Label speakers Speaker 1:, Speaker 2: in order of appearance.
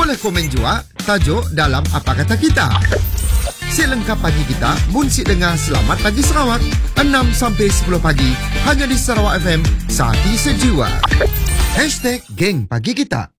Speaker 1: Boleh komen juga tajuk dalam Apa Kata Kita. Si lengkap pagi kita, munsik dengar Selamat Pagi Sarawak 6 sampai 10 pagi hanya di Sarawak FM, Saati Sejiwa. #Geng Pagi Kita.